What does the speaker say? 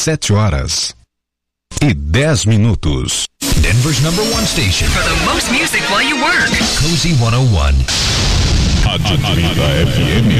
7h10. Denver's #1 station for the most music while you work. Cozy 101. Atlanta FM.